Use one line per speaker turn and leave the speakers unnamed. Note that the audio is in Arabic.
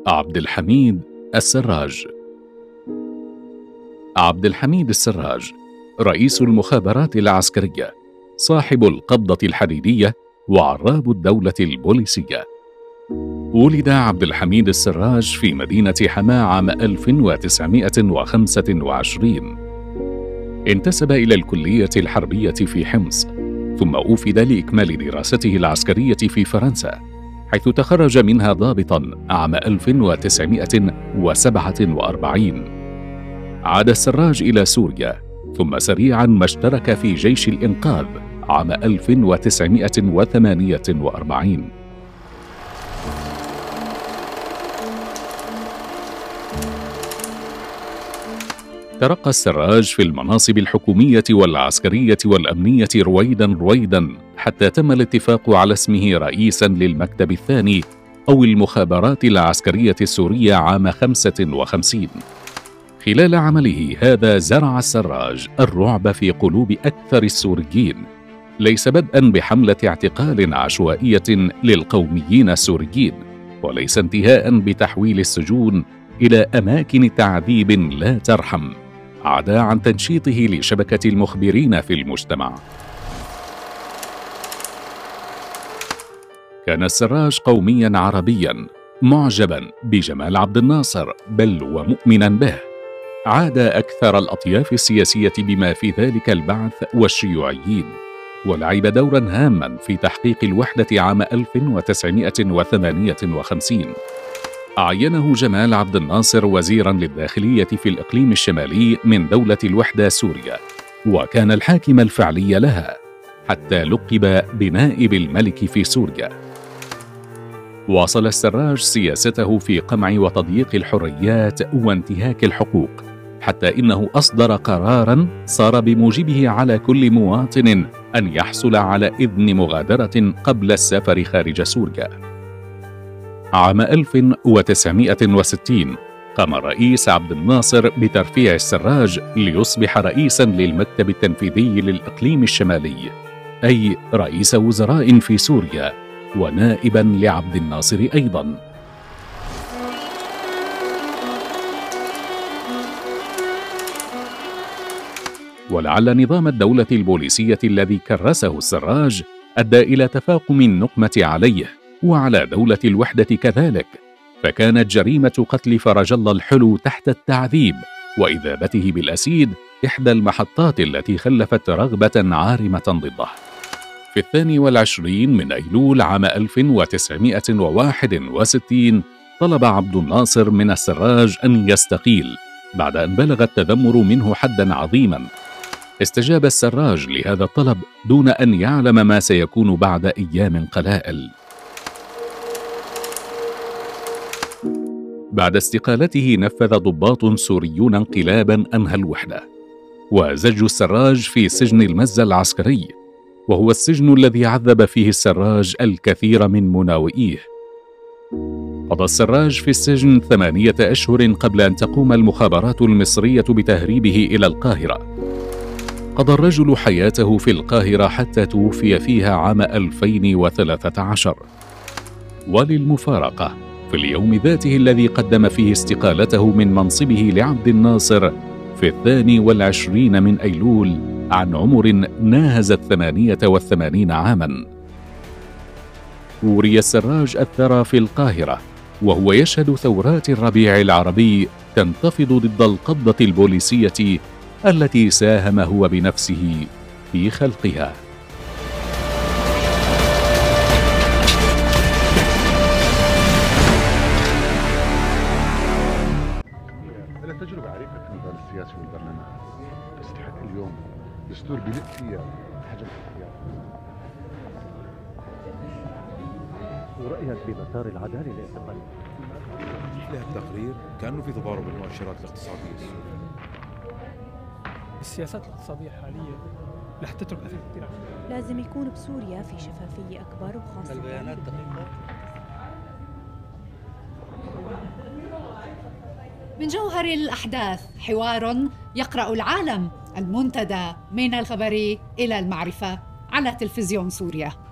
عبد الحميد السراج. عبد الحميد السراج رئيس المخابرات العسكرية، صاحب القبضة الحديدية وعراب الدولة البوليسية. ولد عبد الحميد السراج في مدينة حماة عام 1925. انتسب إلى الكلية الحربية في حمص، ثم أوفد لإكمال دراسته العسكرية في فرنسا، حيث تخرج منها ضابطاً عام 1947. عاد السراج إلى سوريا، ثم سريعاً ما اشترك في جيش الإنقاذ عام 1948. ترقى السراج في المناصب الحكومية والعسكرية والأمنية رويداً حتى تم الاتفاق على اسمه رئيساً للمكتب الثاني أو المخابرات العسكرية السورية عام 55. خلال عمله هذا زرع السراج الرعب في قلوب أكثر السوريين، ليس بدءاً بحملة اعتقال عشوائية للقوميين السوريين، وليس انتهاءً بتحويل السجون إلى أماكن تعذيب لا ترحم، عدا عن تنشيطه لشبكة المخبرين في المجتمع. كان السراج قومياً عربياً معجباً بجمال عبد الناصر، بل ومؤمناً به. عاد أكثر الأطياف السياسية بما في ذلك البعث والشيوعيين، ولعب دوراً هاماً في تحقيق الوحدة عام 1958. عينه جمال عبد الناصر وزيراً للداخلية في الإقليم الشمالي من دولة الوحدة سوريا، وكان الحاكم الفعلي لها، حتى لقب بنائب الملك في سوريا. واصل السراج سياسته في قمع وتضييق الحريات وانتهاك الحقوق، حتى إنه أصدر قراراً صار بموجبه على كل مواطن أن يحصل على إذن مغادرة قبل السفر خارج سوريا. عام 1960 قام الرئيس عبد الناصر بترفيع السراج ليصبح رئيساً للمكتب التنفيذي للإقليم الشمالي، أي رئيس وزراء في سوريا، ونائباً لعبد الناصر أيضاً. ولعل نظام الدولة البوليسية الذي كرسه السراج أدى إلى تفاقم النقمة عليه وعلى دولة الوحدة كذلك، فكانت جريمة قتل فرج الله الحلو تحت التعذيب وإذابته بالأسيد إحدى المحطات التي خلفت رغبة عارمة ضده. في 22 من أيلول عام 1961 طلب عبد الناصر من السراج أن يستقيل بعد أن بلغ التذمر منه حداً عظيماً. استجاب السراج لهذا الطلب دون أن يعلم ما سيكون بعد أيام قلائل. بعد استقالته نفذ ضباط سوريون انقلاباً أنهى الوحدة، وزجوا السراج في سجن المزة العسكري، وهو السجن الذي عذب فيه السراج الكثير من مناوئيه. قضى السراج في السجن 8 أشهر قبل أن تقوم المخابرات المصرية بتهريبه إلى القاهرة. قضى الرجل حياته في القاهرة حتى توفي فيها عام 2013. وللمفارقة، في اليوم ذاته الذي قدم فيه استقالته من منصبه لعبد الناصر في 22 من أيلول عن عمر ناهز 88 عاماً، وري السراج الثرى في القاهرة وهو يشهد ثورات الربيع العربي تنتفض ضد القبضة البوليسية التي ساهم هو بنفسه في خلقها.
تجربة عريقة في المجال السياسي والبرلمان، تستحق اليوم دستور بيلق فيها حجم الحياة.
ورأيك بمسار العدالة الاقتصادية؟
لها التقرير كأنه في تضارب بالمؤشرات الاقتصادية السورية.
السياسات الاقتصادية الحالية رح تترك أثر كثير.
لازم يكون بسوريا في شفافية أكبر، وخاصة
البيانات دقيقة.
من جوهر الأحداث حوار يقرأ العالم، المنتدى من الخبر إلى المعرفة على تلفزيون سوريا.